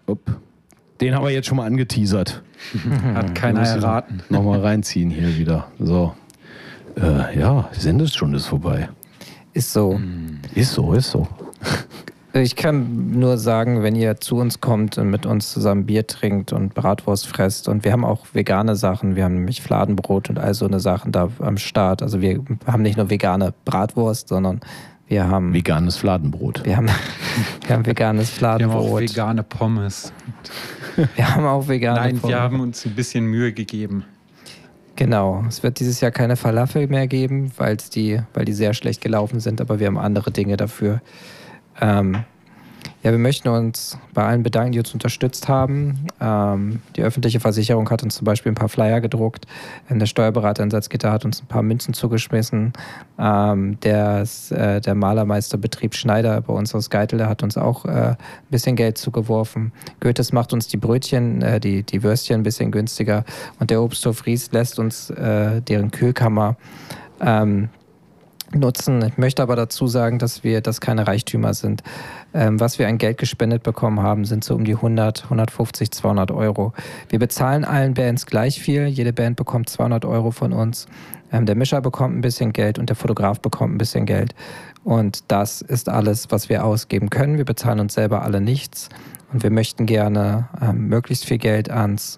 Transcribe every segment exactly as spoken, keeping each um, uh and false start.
Upp. Den haben wir jetzt schon mal angeteasert. Hat keiner erraten. Nochmal reinziehen hier wieder. So. Äh, ja, die Sendestunde ist vorbei. Ist so. Ist so, ist so. Ich kann nur sagen, wenn ihr zu uns kommt und mit uns zusammen Bier trinkt und Bratwurst fresst, und wir haben auch vegane Sachen, wir haben nämlich Fladenbrot und all so eine Sachen da am Start. Also wir haben nicht nur vegane Bratwurst, sondern wir haben... Veganes Fladenbrot. Wir haben, wir haben veganes Fladenbrot. Wir haben auch vegane Pommes. Wir haben auch vegane Nein, Pommes. wir haben uns ein bisschen Mühe gegeben. Genau. Es wird dieses Jahr keine Falafel mehr geben, weil's die, weil die sehr schlecht gelaufen sind, aber wir haben andere Dinge dafür. Ähm, ja, wir möchten uns bei allen bedanken, die uns unterstützt haben. Ähm, die öffentliche Versicherung hat uns zum Beispiel ein paar Flyer gedruckt. Ähm, der Steuerberater in Salzgitter hat uns ein paar Münzen zugeschmissen. Ähm, der, äh, der Malermeisterbetrieb Schneider bei uns aus Geitel, der hat uns auch äh, ein bisschen Geld zugeworfen. Goethes macht uns die Brötchen, äh, die, die Würstchen ein bisschen günstiger. Und der Obsthof Ries lässt uns äh, deren Kühlkammer ähm, nutzen. Ich möchte aber dazu sagen, dass wir das keine Reichtümer sind. Ähm, was wir an Geld gespendet bekommen haben, sind so um die hundert, hundertfünfzig, zweihundert Euro. Wir bezahlen allen Bands gleich viel. Jede Band bekommt zweihundert Euro von uns. Ähm, der Mischer bekommt ein bisschen Geld und der Fotograf bekommt ein bisschen Geld. Und das ist alles, was wir ausgeben können. Wir bezahlen uns selber alle nichts. Und wir möchten gerne ähm, möglichst viel Geld ans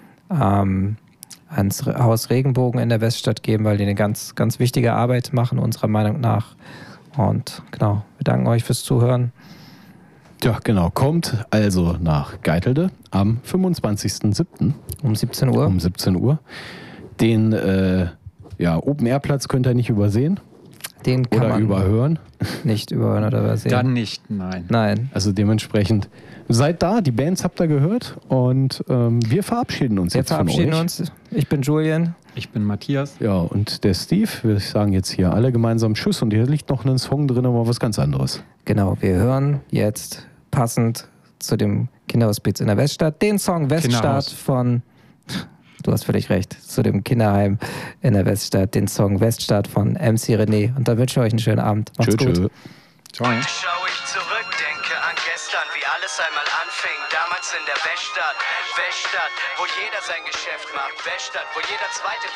ähm, ans Haus Regenbogen in der Weststadt geben, weil die eine ganz, ganz wichtige Arbeit machen, unserer Meinung nach. Und genau, wir danken euch fürs Zuhören. Ja, genau. Kommt also nach Geitelde am fünfundzwanzigsten siebten Um siebzehn Uhr. Um siebzehn Uhr. Den äh, ja, Open-Air-Platz könnt ihr nicht übersehen. Den kann oder man überhören. Nicht überhören oder übersehen. Dann nicht, nein. Nein. Also dementsprechend seid da, die Bands habt ihr gehört und ähm, wir verabschieden uns wir jetzt verabschieden von euch. uns. Ich bin Julian. Ich bin Matthias. Ja, und der Steve, wir sagen jetzt hier alle gemeinsam Tschüss, und hier liegt noch ein Song drin, aber was ganz anderes. Genau, wir hören jetzt passend zu dem Kinderhospiz in der Weststadt den Song Weststadt Kinderhaus. von... Du hast völlig recht, zu dem Kinderheim in der Weststadt, den Song Weststadt von M C René. Und da wünschen wir euch einen schönen Abend. Macht's Tschö, gut. tschö. Ciao. Schau ich zurück, denke an gestern, wie alles einmal anfing. Damals in der Weststadt, Weststadt, wo jeder sein Geschäft macht. Weststadt, wo jeder zweite